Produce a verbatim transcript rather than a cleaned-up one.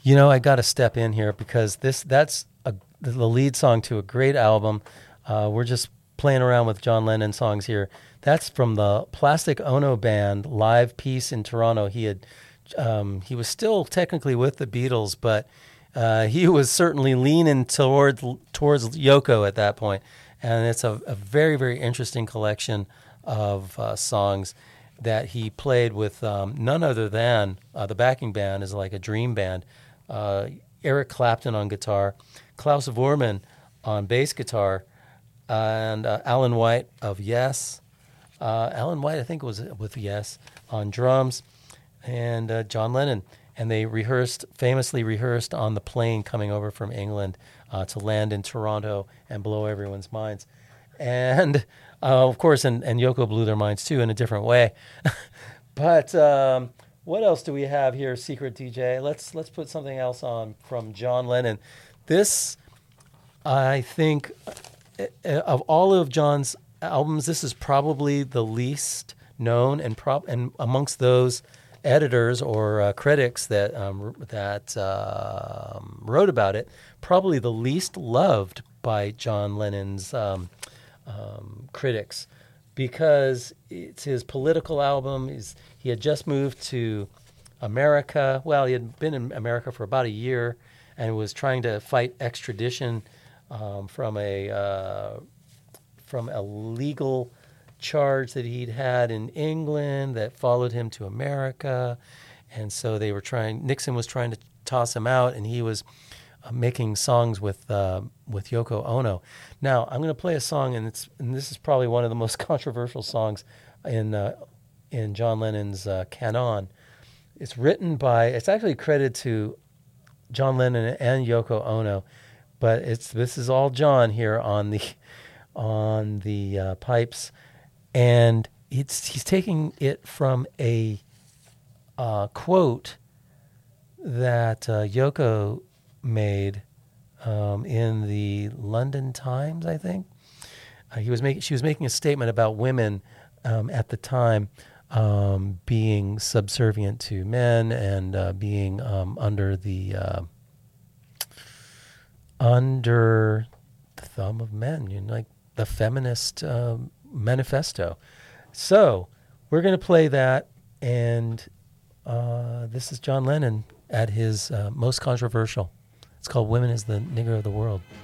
You know, I got to step in here because this that's a, the lead song to a great album. Uh, we're just playing around with John Lennon songs here. That's from the Plastic Ono Band live piece in Toronto. He had um, he was still technically with the Beatles, but uh, he was certainly leaning towards towards Yoko at that point. And it's a, a very very interesting collection of uh, songs that he played with um, none other than uh, the backing band is like a dream band. Uh, Eric Clapton on guitar, Klaus Voormann on bass guitar, and uh, Alan White of Yes. Uh, Alan White, I think, was with Yes on drums, and uh, John Lennon. And they rehearsed, famously rehearsed on the plane coming over from England uh, to land in Toronto and blow everyone's minds. And, uh, of course, and, and Yoko blew their minds, too, in a different way. But um, what else do we have here, Secret D J? Let's let's put something else on from John Lennon. This, I think, uh, of all of John's albums, this is probably the least known, and prob- and amongst those editors or uh, critics that um, that uh, wrote about it, probably the least loved by John Lennon's um, um, critics, because it's his political album. He's, he had just moved to America. Well, he had been in America for about a year and was trying to fight extradition um, from a uh, from a legal charge that he'd had in England that followed him to America. And so they were trying, Nixon was trying to toss him out, and he was uh, making songs with uh, with Yoko Ono. Now, I'm going to play a song, and it's and this is probably one of the most controversial songs in uh, in John Lennon's uh, canon. It's written by, it's actually credited to John Lennon and Yoko Ono, but it's this is all John here on the on the uh, pipes, and it's he's taking it from a uh, quote that uh, Yoko made um, in the London Times, I think. Uh, he was making she was making a statement about women um, at the time um, being subservient to men and uh, being um, under the uh, under the thumb of men, you know, like the feminist uh, manifesto. So we're going to play that, and uh, this is John Lennon at his uh, most controversial. It's called "Women is the Nigger of the World."